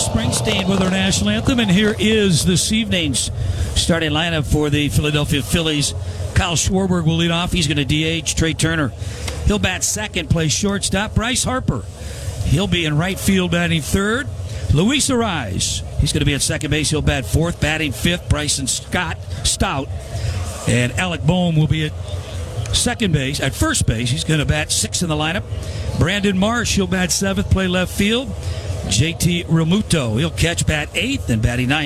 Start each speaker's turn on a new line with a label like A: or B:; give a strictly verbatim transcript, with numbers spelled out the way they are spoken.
A: Springsteen with our national anthem, and here is this evening's starting lineup for the Philadelphia Phillies. Kyle Schwarber will lead off. He's going to D H. Trey Turner, he'll bat second, play shortstop. Bryce Harper, he'll be in right field, batting third. Luis Arraez, he's going to be at second base. He'll bat fourth, batting fifth. Bryson Scott Stout and Alec Boehm will be at second base. At first base, he's going to bat sixth in the lineup. Brandon Marsh, he'll bat seventh, play left field. J T Realmuto, he'll catch, bat eighth, and batting ninth.